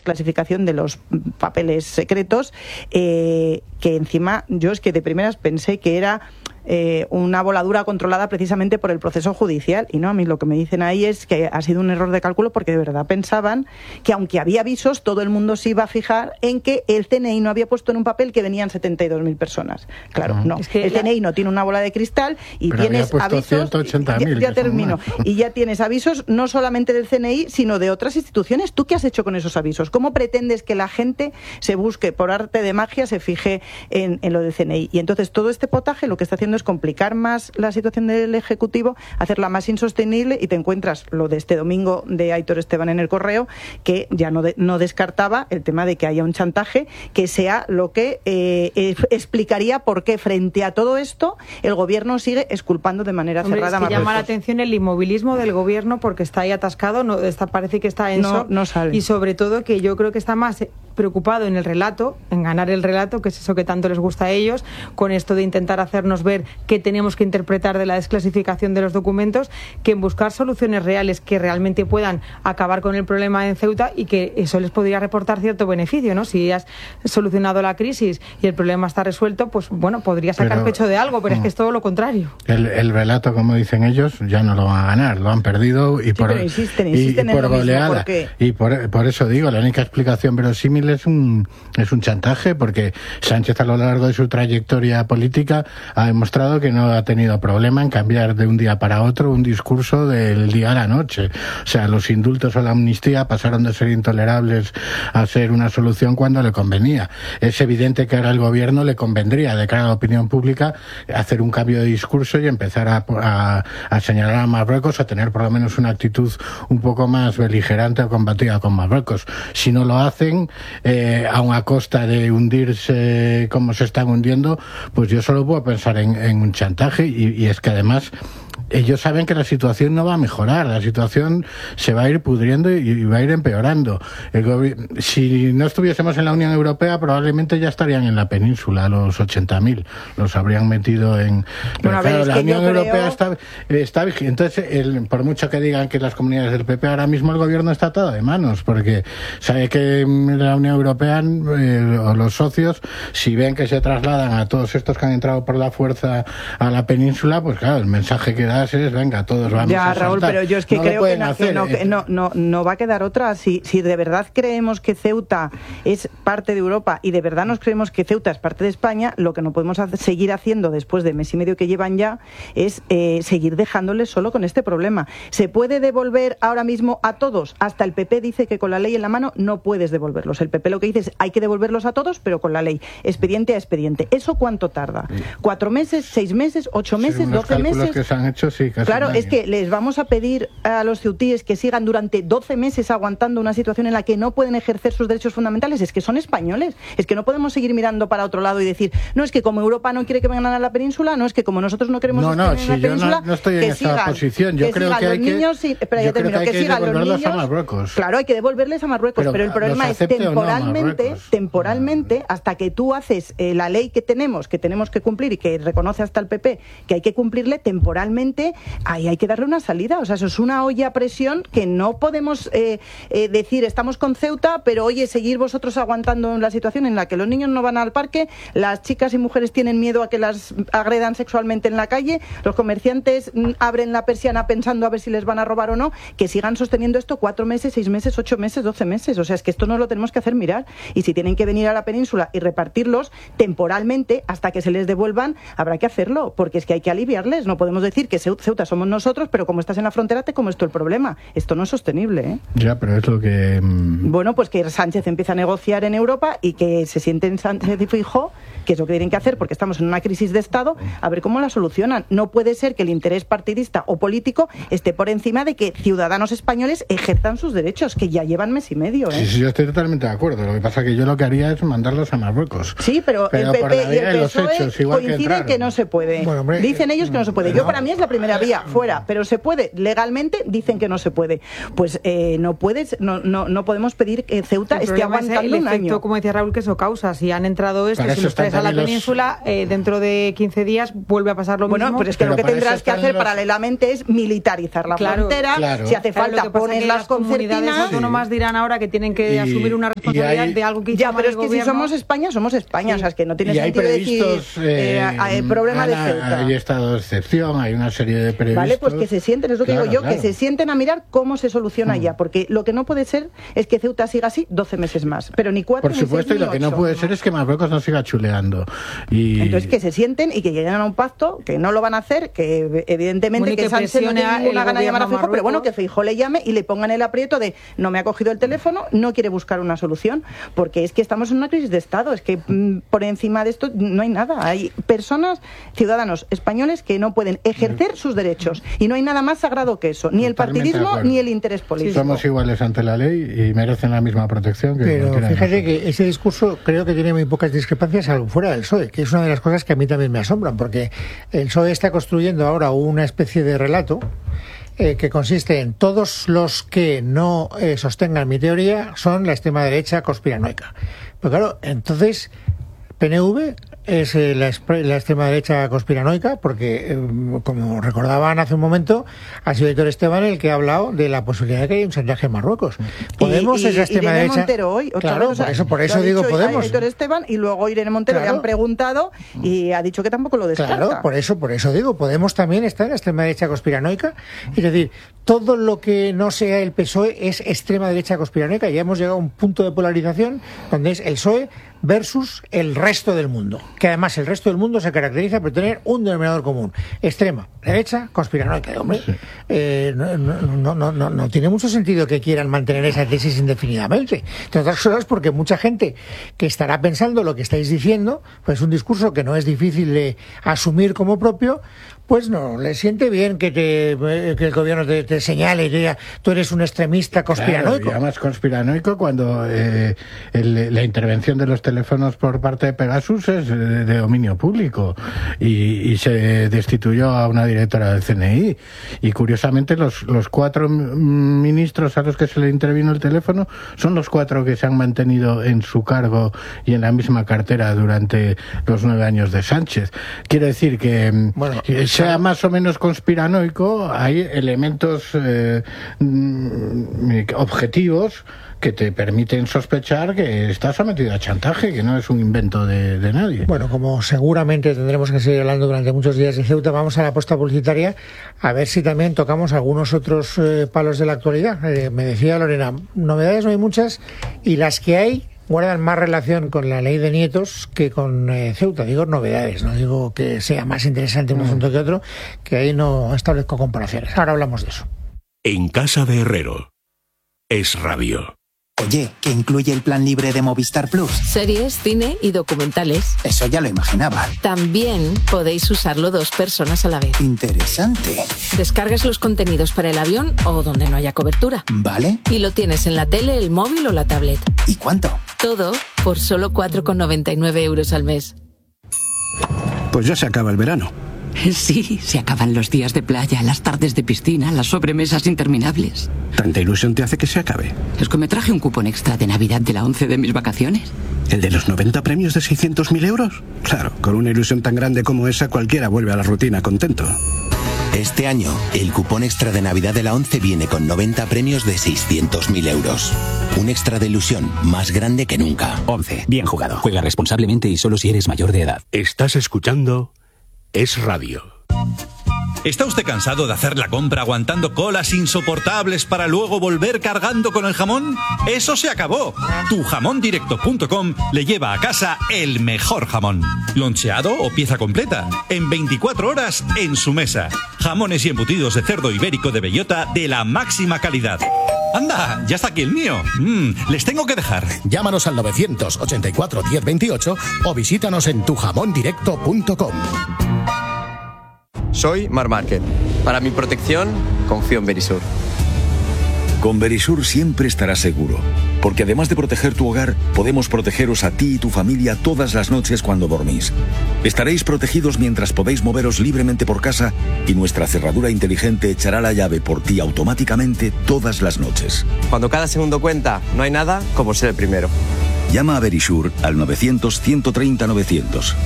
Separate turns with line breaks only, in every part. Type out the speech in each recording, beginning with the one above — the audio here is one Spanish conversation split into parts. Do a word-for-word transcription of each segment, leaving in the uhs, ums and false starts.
desclasificación de los papeles secretos, eh, que encima yo es que de primeras pensé que era Eh, una voladura controlada precisamente por el proceso judicial, y no, a mí lo que me dicen ahí es que ha sido un error de cálculo, porque de verdad pensaban que aunque había avisos, todo el mundo se iba a fijar en que el C N I no había puesto en un papel que venían setenta y dos mil personas. Claro, uh-huh. no, es que el la... C N I no tiene una bola de cristal y
Pero
tienes avisos,
ciento ochenta mil,
ya, ya termino, y ya tienes avisos no solamente del C N I, sino de otras instituciones. ¿Tú qué has hecho con esos avisos? ¿Cómo pretendes que la gente se busque, por arte de magia, se fije en, en lo del C N I? Y entonces todo este potaje lo que está haciendo es complicar más la situación del Ejecutivo, hacerla más insostenible, y te encuentras lo de este domingo de Aitor Esteban en El Correo, que ya no, de, no descartaba el tema de que haya un chantaje que sea lo que eh, eh, explicaría por qué frente a todo esto el Gobierno sigue exculpando de manera
Hombre,
cerrada.
Es que llama la atención el inmovilismo del Gobierno, porque está ahí atascado, no, está, parece que está en
no,
eso,
no sale.
Y sobre todo que yo creo que está más preocupado en el relato, en ganar el relato, que es eso que tanto les gusta a ellos, con esto de intentar hacernos ver qué tenemos que interpretar de la desclasificación de los documentos, que en buscar soluciones reales que realmente puedan acabar con el problema en Ceuta, y que eso les podría reportar cierto beneficio, ¿no? Si has solucionado la crisis y el problema está resuelto, pues bueno, podría sacar
pero,
pecho de algo, pero no. es que es todo lo contrario.
El, el relato, como dicen ellos, ya no lo van a ganar, lo han perdido, y
sí,
por,
insisten, insisten
y, y por goleada.
Porque...
Y por, por eso digo, la única explicación verosímil es un, es un chantaje, porque Sánchez, a lo largo de su trayectoria política, ha demostrado que no ha tenido problema en cambiar de un día para otro un discurso del día a la noche. O sea, los indultos o la amnistía pasaron de ser intolerables a ser una solución cuando le convenía. Es evidente que ahora al Gobierno le convendría, de cara a la opinión pública, hacer un cambio de discurso y empezar a, a, a señalar a Marruecos, a tener por lo menos una actitud un poco más beligerante o combativa con Marruecos. Si no lo hacen, eh, aun a costa de hundirse como se están hundiendo, pues yo solo puedo pensar en, en un chantaje, y, y es que además ellos saben que la situación no va a mejorar, la situación se va a ir pudriendo y va a ir empeorando. El gobi- si no estuviésemos en la Unión Europea, probablemente ya estarían en la península, los ochenta mil, los habrían metido en... Pero
bueno,
claro,
ver,
la Unión
creo...
Europea está, está vigente. Entonces, el, por mucho que digan que las comunidades del P P, ahora mismo el Gobierno está atado de manos, porque sabe que la Unión Europea eh, o los socios, si ven que se trasladan a todos estos que han entrado por la fuerza a la península, pues claro, el mensaje que da es, venga, todos vamos
ya,
a
Raúl,
saltar.
pero yo es que
no
creo que, no,
hacer,
que, no, que no, no, no va a quedar otra. Si, si de verdad creemos que Ceuta es parte de Europa y de verdad nos creemos que Ceuta es parte de España, lo que no podemos hacer, seguir haciendo después de mes y medio que llevan ya es eh, seguir dejándoles solo con este problema. ¿Se puede devolver ahora mismo a todos? Hasta el P P dice que con la ley en la mano no puedes devolverlos. El P P lo que dice es hay que devolverlos a todos, pero con la ley, expediente a expediente. ¿Eso cuánto tarda? ¿Cuatro meses, seis meses, ocho meses,
sí,
doce meses?
Que se han hecho, sí,
claro, es que les vamos a pedir a los ceutíes que sigan durante doce meses aguantando una situación en la que no pueden ejercer sus derechos fundamentales. Es que son españoles. Es que no podemos seguir mirando para otro lado y decir, no, es que como Europa no quiere que vengan a la península, no, es que como nosotros no queremos
no, no,
en
si
la
yo
península,
no, no estoy en
que
esa
sigan,
posición. Yo
que
creo
sigan
que
los
hay que,
niños, sí, espera, ya termino, que,
que,
que
hay
sigan
que
los niños.
A Marruecos.
Claro, hay que devolverles a Marruecos, pero, pero el problema es temporalmente,
no
temporalmente, hasta que tú haces eh, la ley que tenemos, que tenemos que cumplir y que reconoce hasta el P P que hay que cumplirle temporalmente, ahí hay que darle una salida. O sea, eso es una olla a presión que no podemos eh, eh, decir estamos con Ceuta, pero oye, seguir vosotros aguantando la situación en la que los niños no van al parque, las chicas y mujeres tienen miedo a que las agredan sexualmente en la calle, los comerciantes mm, abren la persiana pensando a ver si les van a robar o no, que sigan sosteniendo esto cuatro meses, seis meses, ocho meses, doce meses. O sea, es que esto no lo tenemos que hacer mirar. Y si tienen que venir a la península y repartirlos temporalmente hasta que se les devuelvan, habrá que hacerlo, porque es que hay que aliviarles. No podemos decir que Ceuta somos nosotros, pero como estás en la frontera te comes todo el problema. Esto no es sostenible, ¿eh?
Ya, pero es lo que... Mmm...
Bueno, pues que Sánchez empiece a negociar en Europa y que se sienten Sánchez y Feijóo, que es lo que tienen que hacer, porque estamos en una crisis de Estado, a ver cómo la solucionan. No puede ser que el interés partidista o político esté por encima de que ciudadanos españoles ejerzan sus derechos, que ya llevan mes y medio, ¿eh?
Sí, sí, yo estoy totalmente de acuerdo. Lo que pasa es que yo lo que haría es mandarlos a Marruecos.
Sí, pero, pero el P P y el P S O E hechos, coinciden que, que no se puede. Bueno, hombre, dicen ellos que no se puede. Yo, para mí es la primera vía, fuera, pero se puede. Legalmente dicen que no se puede. Pues eh, no puedes, no, no, no podemos pedir que Ceuta esté aguantando
el
un
efecto,
año.
Como decía Raúl, que eso causa. Si han entrado estos, si los traes a la los... península, eh, dentro de quince días vuelve a pasar lo
bueno,
mismo.
Bueno, pero es que pero lo que tendrás que hacer los... paralelamente es militarizar la claro, frontera. Claro. Si hace falta, claro, pones las concertinas.
Las autónomas sí. dirán ahora que tienen que y, asumir una responsabilidad hay... de algo que hizo
ya, pero es
el
que
gobierno.
Si somos España, somos España. Sí. O sea, es que no tiene
y
sentido
previstos,
decir eh, eh, problema
Ana,
de Ceuta.
Hay estado de excepción, hay una serie de previstos.
Vale, pues que se sienten, es lo que claro, digo yo, claro. que se sienten a mirar cómo se soluciona mm. ya. Porque lo que no puede ser es que Ceuta siga así doce meses más. Pero ni cuatro,
Por supuesto,
ni seis,
y lo
ni
que
ocho.
no puede ser es que Marruecos no siga chuleando. Y...
Entonces que se sienten y que lleguen a un pacto, que no lo van a hacer, que evidentemente bueno, que, que Sánchez no tiene ninguna gana de llamar a Feijóo, pero bueno, que Feijóo le llame y le pongan el aprieto de no me ha cogido el teléfono, no quiere buscar una solución, porque es que estamos en una crisis de Estado, es que mm, por encima de esto no hay nada, hay personas, ciudadanos españoles que no pueden ejercer sus derechos y no hay nada más sagrado que eso, ni el partidismo ni el interés político.
Somos iguales ante la ley y merecen la misma protección que
pero fíjate que ese discurso creo que tiene muy pocas discrepancias fuera del P S O E, que es una de las cosas que a mí también me asombran, porque el P S O E está construyendo ahora una especie de relato eh, que consiste en todos los que no eh, sostengan mi teoría son la extrema derecha conspiranoica. Pero claro, entonces P N V es eh, la, la extrema derecha conspiranoica, porque, eh, como recordaban hace un momento, ha sido Aitor Esteban el que ha hablado de la posibilidad de que haya un chantaje en Marruecos. Podemos
y, y,
es la extrema
Irene
derecha.
Montero hoy, otra
claro,
vez,
por eso, por eso digo Podemos.
Aitor Esteban y luego Irene Montero claro. le han preguntado y ha dicho que tampoco lo descarta.
Claro, por eso, por eso digo, Podemos también está en la extrema derecha conspiranoica. Es decir, todo lo que no sea el P S O E es extrema derecha conspiranoica. Ya hemos llegado a un punto de polarización donde es el P S O E versus el resto del mundo, que además el resto del mundo se caracteriza por tener un denominador común: extrema derecha conspiranoica. Hombre, eh, no, no, no, no, no tiene mucho sentido que quieran mantener esa tesis indefinidamente, entre otras cosas porque mucha gente que estará pensando lo que estáis diciendo, pues un discurso que no es difícil de asumir como propio, pues no le siente bien que te que el gobierno te, te señale y diga tú eres un extremista conspiranoico.
Claro, y además conspiranoico cuando eh, el, la intervención de los teléfonos por parte de Pegasus es de, de dominio público y, y se destituyó a una directora del C N I y curiosamente los, los cuatro ministros a los que se le intervino el teléfono son los cuatro que se han mantenido en su cargo y en la misma cartera durante los nueve años de Sánchez. Quiero decir que bueno, sea más o menos conspiranoico, hay elementos eh, objetivos que te permiten sospechar que está sometido a chantaje, que no es un invento de, de nadie.
Bueno, como seguramente tendremos que seguir hablando durante muchos días de Ceuta, vamos a la apuesta publicitaria a ver si también tocamos algunos otros eh, palos de la actualidad. Eh, me decía Lorena, novedades no hay muchas y las que hay guardan más relación con la ley de nietos que con eh, Ceuta. Digo novedades, no digo que sea más interesante un mm. asunto que otro, que ahí no establezco comparaciones. Ahora hablamos de eso.
En casa de Herrero, Es Radio.
Oye, ¿qué incluye el plan libre de Movistar Plus?
Series, cine y documentales.
Eso ya lo imaginaba.
También podéis usarlo dos personas a la vez.
Interesante.
Descargas los contenidos para el avión o donde no haya cobertura.
Vale.
Y lo tienes en la tele, el móvil o la tablet.
¿Y cuánto?
Todo por solo cuatro con noventa y nueve euros al mes.
Pues ya se acaba el verano.
Sí, se acaban los días de playa, las tardes de piscina, las sobremesas interminables.
¿Tanta ilusión te hace que se acabe?
Es que me traje un cupón extra de Navidad de la once de mis vacaciones.
¿El de los noventa premios de seiscientos mil euros? Claro, con una ilusión tan grande como esa, cualquiera vuelve a la rutina contento.
Este año, el cupón extra de Navidad de la once viene con noventa premios de seiscientos mil euros. Un extra de ilusión más grande que nunca.
once. Bien jugado. Juega responsablemente y solo si eres mayor de edad.
Estás escuchando Es Radio.
¿Está usted cansado de hacer la compra aguantando colas insoportables para luego volver cargando con el jamón? ¡Eso se acabó! tu jamón directo punto com le lleva a casa el mejor jamón. Loncheado o pieza completa. En veinticuatro horas en su mesa. Jamones y embutidos de cerdo ibérico de bellota de la máxima calidad. ¡Anda! ¡Ya está aquí el mío! Mm, les tengo que dejar.
Llámanos al novecientos ochenta y cuatro diez veintiocho o visítanos en tu jamón directo punto com.
Soy Mar Márquez. Para mi protección, confío en Verisur.
Con Verisur siempre estarás seguro, porque además de proteger tu hogar, podemos protegeros a ti y tu familia todas las noches cuando dormís. Estaréis protegidos mientras podéis moveros libremente por casa y nuestra cerradura inteligente echará la llave por ti automáticamente todas las noches.
Cuando cada segundo cuenta, no hay nada como ser el primero.
Llama a Verisure al novecientos, ciento treinta, novecientos.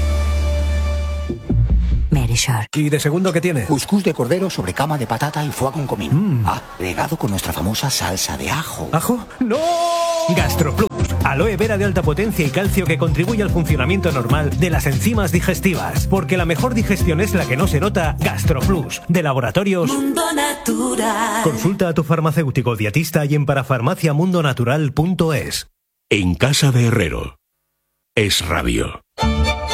Verisure.
¿Y de segundo qué tiene?
Cuscús de cordero sobre cama de patata y foie con comino.
Mm.
Agregado con nuestra famosa salsa de ajo.
¿Ajo? ¡No! GastroPlus. Aloe vera de alta potencia y calcio que contribuye al funcionamiento normal de las enzimas digestivas. Porque la mejor digestión es la que no se nota. GastroPlus. De Laboratorios
Mundo Natural.
Consulta a tu farmacéutico dietista y en parafarmacia mundo natural punto es.
En casa de Herrero. Es Radio.